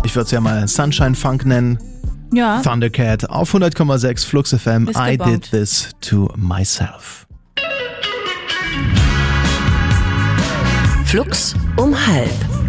Ich würde es ja mal Sunshine Funk nennen. Ja. Thundercat auf 100,6 Flux FM. I did this to myself. Flux um 12:30.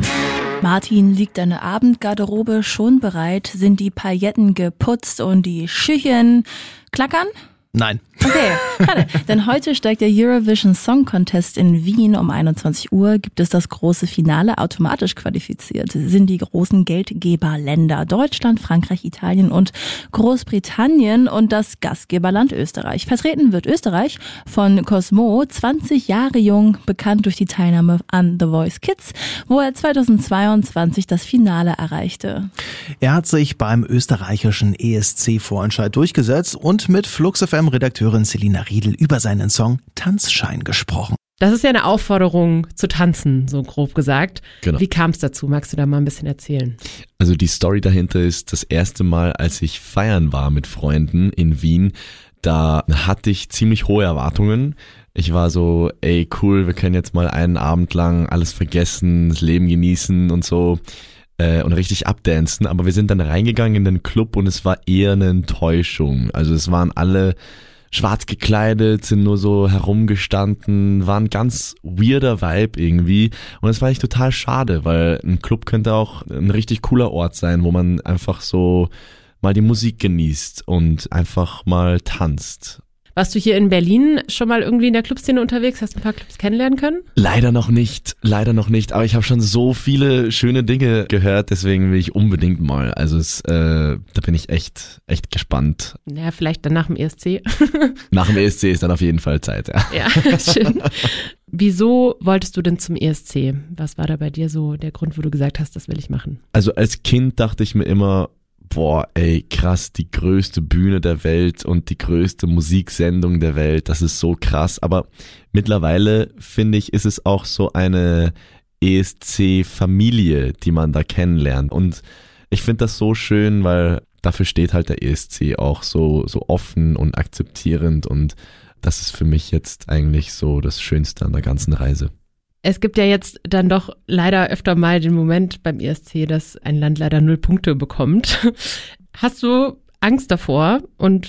Martin, liegt deine Abendgarderobe schon bereit? Sind die Pailletten geputzt und die Schüchen klackern? Nein. Okay, schade. Denn heute steigt der Eurovision Song Contest in Wien um 21 Uhr. Gibt es das große Finale automatisch qualifiziert? Sind die großen Geldgeberländer Deutschland, Frankreich, Italien und Großbritannien und das Gastgeberland Österreich. Vertreten wird Österreich von Cosmo, 20 Jahre jung, bekannt durch die Teilnahme an The Voice Kids, wo er 2022 das Finale erreichte. Er hat sich beim österreichischen ESC-Vorentscheid durchgesetzt und mit Flux FM-Redakteurin Selina Riedl über seinen Song Tanzschein gesprochen. Das ist ja eine Aufforderung zu tanzen, so grob gesagt. Genau. Wie kam es dazu? Magst du da mal ein bisschen erzählen? Also die Story dahinter ist, das erste Mal, als ich feiern war mit Freunden in Wien, da hatte ich ziemlich hohe Erwartungen. Ich war so, ey cool, wir können jetzt mal einen Abend lang alles vergessen, das Leben genießen und so. Und richtig abdancen, aber wir sind dann reingegangen in den Club und es war eher eine Enttäuschung. Also es waren alle schwarz gekleidet, sind nur so herumgestanden, war ein ganz weirder Vibe irgendwie und das war echt total schade, weil ein Club könnte auch ein richtig cooler Ort sein, wo man einfach so mal die Musik genießt und einfach mal tanzt. Warst du hier in Berlin schon mal irgendwie in der Clubszene unterwegs? Hast du ein paar Clubs kennenlernen können? Leider noch nicht, aber ich habe schon so viele schöne Dinge gehört, deswegen will ich unbedingt mal. Also da bin ich echt gespannt. Ja, vielleicht dann nach dem ESC. Nach dem ESC ist dann auf jeden Fall Zeit, ja. Ja, schön. Wieso wolltest du denn zum ESC? Was war da bei dir so der Grund, wo du gesagt hast, das will ich machen? Also als Kind dachte ich mir immer, boah, ey, krass, die größte Bühne der Welt und die größte Musiksendung der Welt, das ist so krass. Aber mittlerweile, finde ich, ist es auch so eine ESC-Familie, die man da kennenlernt. Und ich finde das so schön, weil dafür steht halt der ESC auch so offen und akzeptierend. Und das ist für mich jetzt eigentlich so das Schönste an der ganzen Reise. Es gibt ja jetzt dann doch leider öfter mal den Moment beim ESC, dass ein Land leider 0 Punkte bekommt. Hast du Angst davor?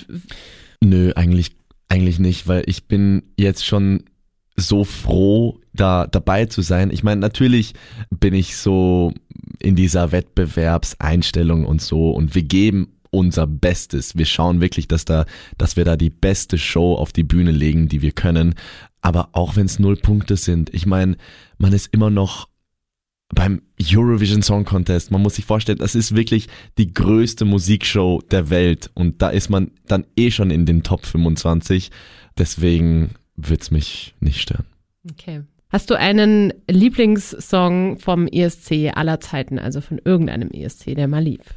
Nö, eigentlich nicht, weil ich bin jetzt schon so froh, da dabei zu sein. Ich meine, natürlich bin ich so in dieser Wettbewerbseinstellung und so und wir geben unser Bestes. Wir schauen wirklich, dass wir da die beste Show auf die Bühne legen, die wir können. Aber auch wenn es 0 Punkte sind, ich meine, man ist immer noch beim Eurovision Song Contest. Man muss sich vorstellen, das ist wirklich die größte Musikshow der Welt und da ist man dann schon in den Top 25. Deswegen wird's mich nicht stören. Okay. Hast du einen Lieblingssong vom ESC aller Zeiten, also von irgendeinem ESC, der mal lief?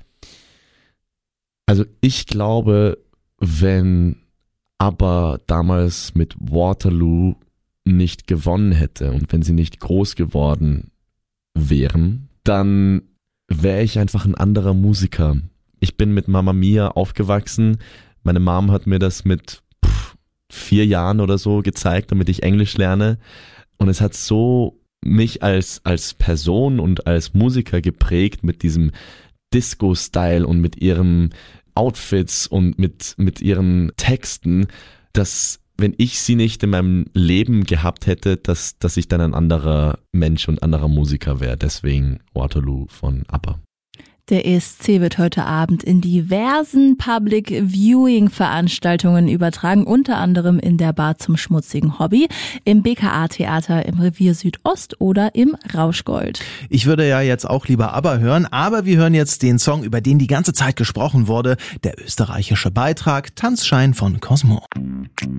Also ich glaube, wenn ABBA damals mit Waterloo nicht gewonnen hätte und wenn sie nicht groß geworden wären, dann wäre ich einfach ein anderer Musiker. Ich bin mit Mamma Mia aufgewachsen. Meine Mom hat mir das mit 4 Jahren oder so gezeigt, damit ich Englisch lerne. Und es hat so mich als Person und als Musiker geprägt mit diesem Disco-Style und mit ihren Outfits und mit ihren Texten, dass wenn ich sie nicht in meinem Leben gehabt hätte, dass ich dann ein anderer Mensch und anderer Musiker wäre. Deswegen Waterloo von ABBA. Der ESC wird heute Abend in diversen Public Viewing Veranstaltungen übertragen, unter anderem in der Bar zum schmutzigen Hobby, im BKA-Theater im Revier Südost oder im Rauschgold. Ich würde ja jetzt auch lieber ABBA hören, aber wir hören jetzt den Song, über den die ganze Zeit gesprochen wurde, der österreichische Beitrag Tanzschein von Cosmo.